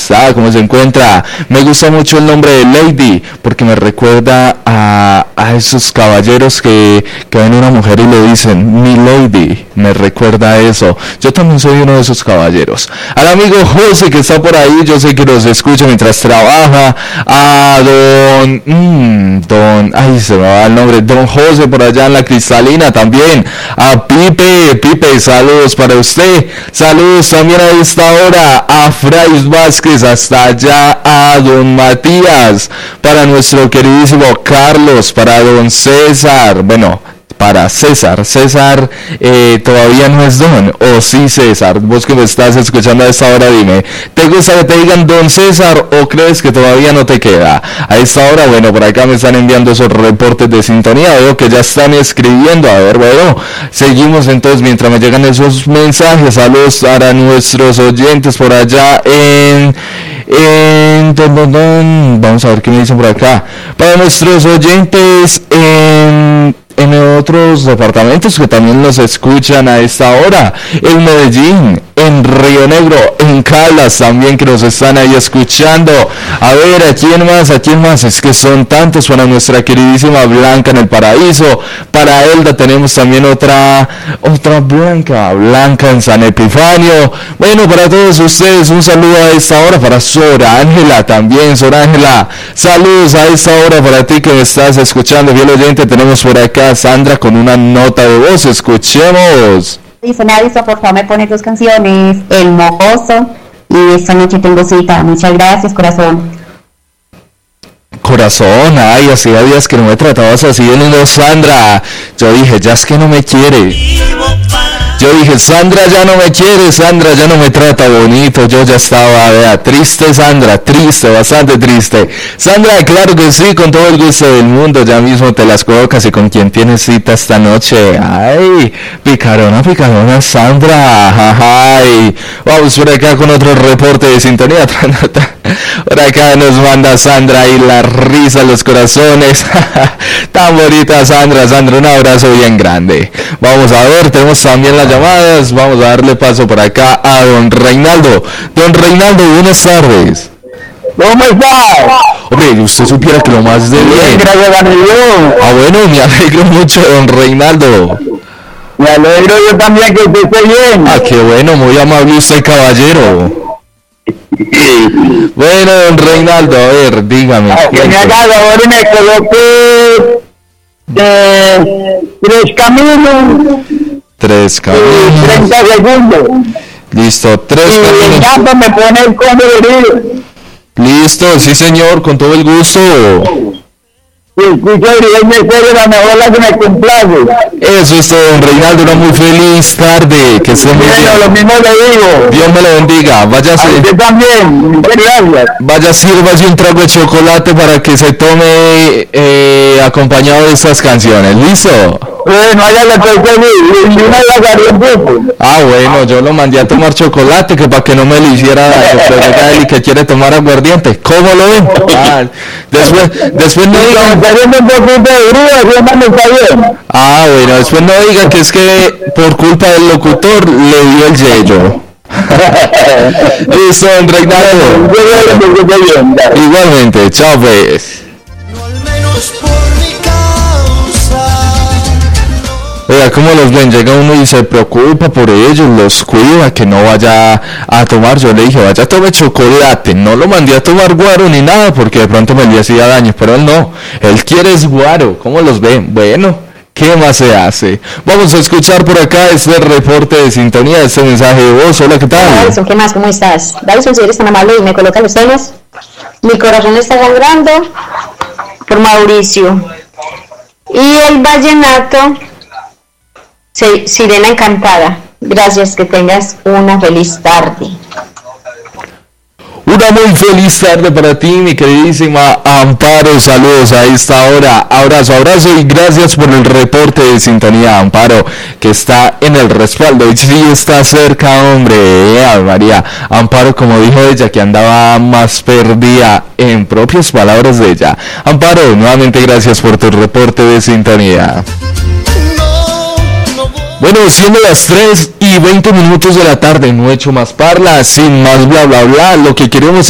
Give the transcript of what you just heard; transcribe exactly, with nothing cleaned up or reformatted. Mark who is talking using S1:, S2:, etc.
S1: está? ¿Cómo se encuentra? Me gusta mucho el nombre de Lady, porque me recuerda a, a esos caballeros que, que ven a una mujer y le dicen, mi Lady, me recuerda a eso. Yo también soy uno de esos caballeros. Al amigo José que está por ahí, yo sé que nos escucha mientras trabaja. A don, mmm, don, ay, se me va el nombre, don José por allá en la Cristalina también. A Pipe, Pipe, saludos para usted. Saludos también a esta hora a Fray Vázquez, hasta allá a don Matías, para nuestro queridísimo Carlos, para don César, bueno, para César, César eh, todavía no es don, o sí César, vos que me estás escuchando a esta hora dime, ¿te gusta que te digan don César o crees que todavía no te queda? A esta hora, bueno, por acá me están enviando esos reportes de sintonía, veo que ya están escribiendo, a ver, bueno, seguimos entonces mientras me llegan esos mensajes. Saludos para nuestros oyentes por allá en... en don, don, don, vamos a ver qué me dicen por acá, para nuestros oyentes en... en otros departamentos que también nos escuchan a esta hora, en Medellín, en Río Negro, en Caldas también que nos están ahí escuchando. A ver, ¿a quién más? ¿A quién más? Es que son tantos. Para nuestra queridísima Blanca en el Paraíso, para Elda tenemos también otra, otra Blanca, Blanca en San Epifanio. Bueno, para todos ustedes un saludo a esta hora, para Sora Ángela también, Sora Ángela, saludos a esta hora para ti que me estás escuchando, fiel oyente. Tenemos por acá Sandra con una nota de voz, escuchemos.
S2: Dice Nadisa, por favor me pone dos canciones, El Mojoso y Esta Noche Tengo Cita. Muchas gracias, corazón.
S1: Corazón, ay, hacía días que no me tratabas así de lindo, Sandra. Yo dije, ya es que no me quiere. Yo dije, Sandra ya no me quiere, Sandra ya no me trata bonito. Yo ya estaba, vea, triste, Sandra, triste, bastante triste. Sandra, claro que sí, con todo el gusto del mundo. Ya mismo te las colocas. ¿Y con quién tienes cita esta noche? Ay, picarona, picarona, Sandra. Ay, vamos por acá con otro reporte de sintonía. Por acá nos manda Sandra y la risa, los corazones. Tan bonita Sandra, Sandra, un abrazo bien grande. Vamos a ver, tenemos también las llamadas. Vamos a darle paso por acá a don Reinaldo. Don Reinaldo, buenas tardes.
S3: ¿Cómo está?
S1: Hombre, usted supiera que lo más de bien.
S3: Gracias a Dios.
S1: Ah, bueno, me alegro mucho, don Reinaldo.
S3: Me alegro yo también que usted esté bien.
S1: Ah, qué bueno, muy amable usted, caballero. Bueno, don Reinaldo, a ver, dígame.
S3: Que me haga ahora me coloqué de tres caminos.
S1: Tres caminos.
S3: treinta segundos.
S1: Listo, tres
S3: y
S1: caminos.
S3: Y el campo me pone el conde herido.
S1: Listo, sí señor, con todo el gusto.
S3: Y escucho el Mercedes, la mejor la que me complace.
S1: Eso es todo, don Reinaldo, una muy feliz tarde. Que esté muy bien.
S3: Bueno, lo mismo le digo.
S1: Dios me lo bendiga. Vaya a
S3: usted también, muchas gracias.
S1: Vaya, sírvase un trago de chocolate para que se tome eh, acompañado de estas canciones. ¿Listo?
S3: Bueno, allá le estoy feliz. Y una la un poco.
S1: Ah, bueno, yo lo mandé a tomar chocolate que para que no me lo hiciera daño. Pero llega él y que quiere tomar aguardiente. ¿Cómo lo ven? Ah, después, después no digan. Ah, bueno, después no digan que es que por culpa del locutor le dio el yello. Listo, don Reinaldo. Igualmente, chao pues. Oiga, ¿cómo los ven? Llega uno y se preocupa por ellos, los cuida, que no vaya a tomar. Yo le dije, vaya a tomar chocolate. No lo mandé a tomar guaro ni nada, porque de pronto me le hacía daño. Pero él no, él quiere es guaro. ¿Cómo los ven? Bueno, ¿qué más se hace? Vamos a escuchar por acá este reporte de sintonía, este mensaje de voz. Hola, ¿qué tal?
S2: Davison, ¿qué más? ¿Cómo estás? Davison, si eres tan amable y me coloca los temas. Mi corazón está sangrando por Mauricio. Y el vallenato... Sí, Sirena Encantada. Gracias, que tengas una feliz tarde.
S1: Una muy feliz tarde para ti, mi queridísima Amparo. Saludos a esta hora. Abrazo, abrazo y gracias por el reporte de sintonía, Amparo, que está en el respaldo. Y sí está cerca, hombre. Eh, María. Amparo, como dijo ella, que andaba más perdida, en propias palabras de ella. Amparo, nuevamente gracias por tu reporte de sintonía. Bueno, siendo las tres y veinte minutos de la tarde, no he hecho más parla, sin más bla bla bla, lo que queremos